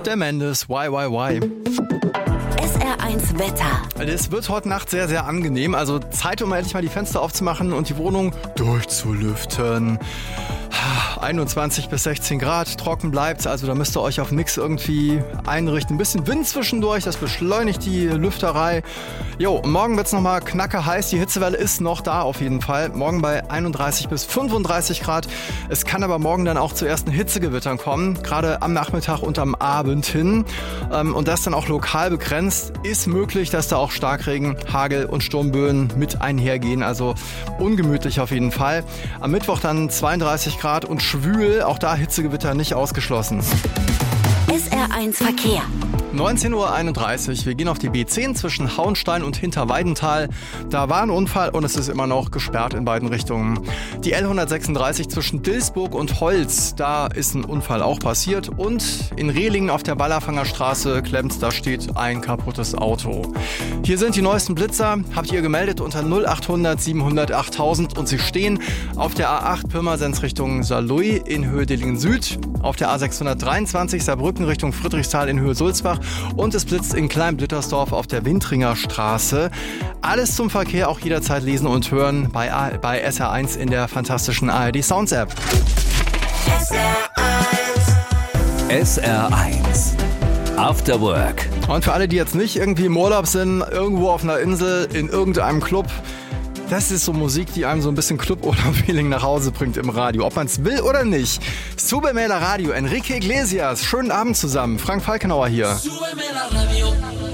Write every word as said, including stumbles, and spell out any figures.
Der Mendes, why, why, why. S R eins Wetter. Es wird heute Nacht sehr, sehr angenehm. Also Zeit, um endlich mal die Fenster aufzumachen und die Wohnung durchzulüften. einundzwanzig bis sechzehn Grad, trocken bleibt's, also da müsst ihr euch auf nichts irgendwie einrichten. Ein bisschen Wind zwischendurch, das beschleunigt die Lüfterei. Jo, morgen wird's nochmal knacke heiß, die Hitzewelle ist noch da auf jeden Fall. Morgen bei einunddreißig bis fünfunddreißig Grad. Es kann aber morgen dann auch zu ersten Hitzegewittern kommen, gerade am Nachmittag und am Abend hin. Und das dann auch lokal begrenzt. Ist möglich, dass da auch Starkregen, Hagel und Sturmböen mit einhergehen, also ungemütlich auf jeden Fall. Am Mittwoch dann zweiunddreißig Grad und schwül, auch da Hitzegewitter nicht ausgeschlossen. S R eins Verkehr. neunzehn Uhr einunddreißig, wir gehen auf die B zehn zwischen Hauenstein und Hinterweidenthal. Da war ein Unfall und es ist immer noch gesperrt in beiden Richtungen. Die L hundertsechsunddreißig zwischen Dilsburg und Holz, da ist ein Unfall auch passiert. Und in Rehlingen auf der Ballerfanger Straße klemmt, da steht ein kaputtes Auto. Hier sind die neuesten Blitzer, habt ihr gemeldet unter null achthundert siebenhundert achttausend und sie stehen auf der A acht Pirmasens Richtung Saarlouis in Höhe Dillingen Süd, auf der A sechshundertdreiundzwanzig Saarbrücken Richtung Friedrichsthal in Höhe Sulzbach und es blitzt in Kleinblittersdorf auf der Windringer Straße. Alles zum Verkehr auch jederzeit lesen und hören bei, A- bei S R eins in der fantastischen A R D Sounds App. S R eins. S R eins. After Work. Und für alle, die jetzt nicht irgendwie im Urlaub sind, irgendwo auf einer Insel, in irgendeinem Club, das ist so Musik, die einem so ein bisschen Club-Urlaub-Feeling nach Hause bringt im Radio, ob man es will oder nicht. Supermela Radio, Enrique Iglesias, schönen Abend zusammen. Frank Falkenauer hier. Súbeme la radio.